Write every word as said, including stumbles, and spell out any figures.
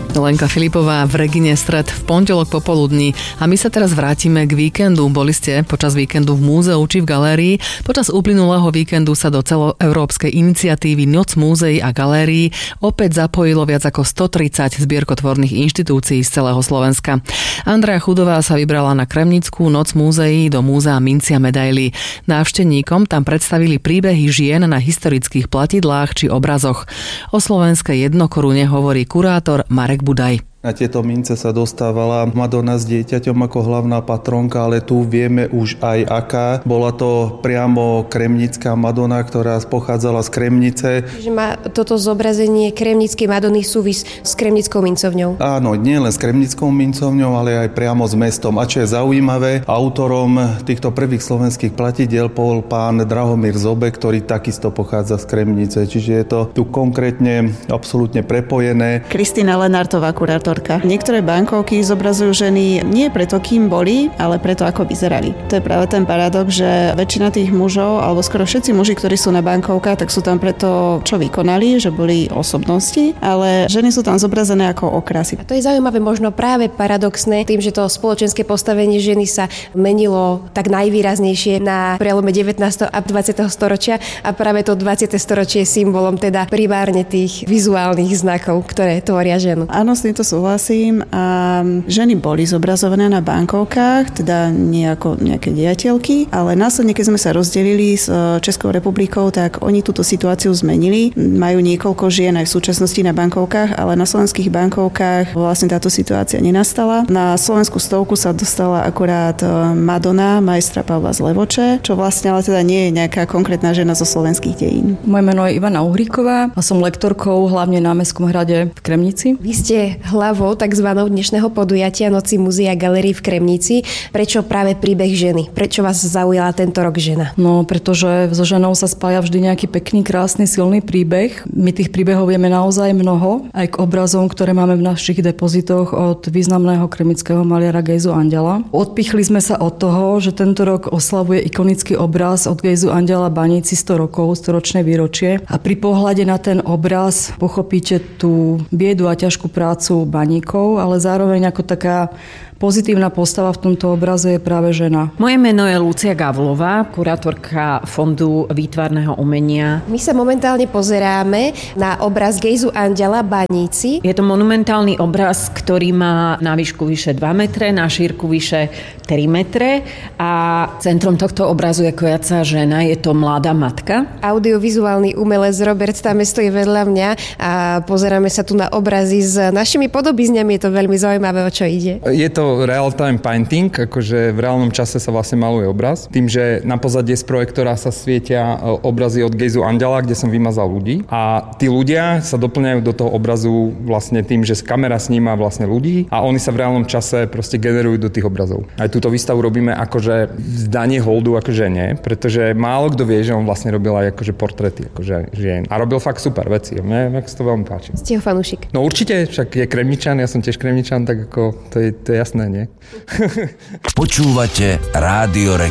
Lenka Filipová v Regine Stred v pondelok popoludní. A my sa teraz vrátime k víkendu. Boli ste počas víkendu v múzeu či v galérii. Počas uplynulého víkendu sa do celoeurópskej iniciatívy Noc múzeí a galérií opäť zapojilo viac ako stotridsať zbierkotvorných inštitúcií z celého Slovenska. Andrea Chudová sa vybrala na Kremnickú Noc múzeí do múzea minci a medailí. Návštevníkom tam predstavili príbehy žien na historických platidlách či obrazoch. O slovenskej jednokorune hovorí kurátor Marek Budaj. Na tieto mince sa dostávala Madonna s dieťaťom ako hlavná patronka, ale tu vieme už aj aká. Bola to priamo kremnická Madonna, ktorá pochádzala z Kremnice. Že má toto zobrazenie kremnickej Madony súvis s kremnickou mincovňou? Áno, nie len s kremnickou mincovňou, ale aj priamo s mestom. A čo je zaujímavé, autorom týchto prvých slovenských platidiel bol pán Drahomír Zobe, ktorý takisto pochádza z Kremnice. Čiže je to tu konkrétne absolútne prepojené. Kristína Lenartová, kurátor. Niektoré bankovky zobrazujú ženy nie preto, kým boli, ale preto, ako vyzerali. To je práve ten paradox, že väčšina tých mužov, alebo skoro všetci muži, ktorí sú na bankovkách, tak sú tam preto, čo vykonali, že boli osobnosti, ale ženy sú tam zobrazené ako okrasy. A to je zaujímavé, možno práve paradoxné, tým, že to spoločenské postavenie ženy sa menilo tak najvýraznejšie na prelome devätnásteho a dvadsiateho storočia a práve to dvadsiate storočie je symbolom teda primárne tých vizuálnych znakov, ktoré tvoria ženu. Áno, s týmto súhlasím a ženy boli zobrazované na bankovkách, teda nie ako nejaké diateľky, ale následne, keď sme sa rozdelili s Českou republikou, tak oni túto situáciu zmenili. Majú niekoľko žien aj v súčasnosti na bankovkách, ale na slovenských bankovkách vlastne táto situácia nenastala. Na slovenskú stovku sa dostala akurát Madonna majstra Pavla z Levoče, čo vlastne ale teda nie je nejaká konkrétna žena zo slovenských dejín. Moje meno je Ivana Uhríková a som lektorkou hlavne na Mestskom hrade v Kremnici. Vy ste hlavou takzvanou dnešného podujatia Noci múzeí a galérií v Kremnici. Prečo práve príbeh ženy? Prečo vás zaujala tento rok žena? No, pretože so ženou sa spája vždy nejaký pekný, krásny, silný príbeh. My tých príbehov vieme naozaj mnoho, aj k obrazom, ktoré máme v našich depozitoch od významného kremnického maliara Gejzu Andela. Odpichli sme sa od toho, že tento rok oslavuje ikonický obraz od Gejzu Andela Baníci sto rokov, storočné výročie. A pri pohľade na ten obraz pochopíte tú biedu a ťažkú prácu baníkov, ale zároveň ako taká pozitívna postava v tomto obraze je práve žena. Moje meno je Lucia Gavlová, kurátorka Fondu výtvarného umenia. My sa momentálne pozeráme na obraz Gejzu Andela Baníci. Je to monumentálny obraz, ktorý má na výšku vyše dva metre, na šírku vyše tri metre a centrom tohto obrazu je kojaca žena, je to mladá matka. Audiovizuálny umelec Robert tam stojí vedľa mňa a pozeráme sa tu na obrazy s našimi podobizňami. Je to veľmi zaujímavé, o čo ide. Je to real-time painting, akože v reálnom čase sa vlastne maluje obraz. Tým, že na pozadí z projektora sa svietia obrazy od Gejzu Andela, kde som vymazal ľudí. A tí ľudia sa doplňajú do toho obrazu vlastne tým, že kamera sníma vlastne ľudí a oni sa v reálnom čase proste generujú do tých obrazov. Aj túto výstavu robíme akože vzdanie holdu ako žene, pretože málo kto vie, že on vlastne robil aj akože portréty akože žien. A robil fakt super veci. Mne sa to veľmi páči. Ste ho fanúšik? No určite, však je Kremničan, ja som tiež Kremničan, tak ako to je, to je jasné. Nie? Počúvate Rádio Regina.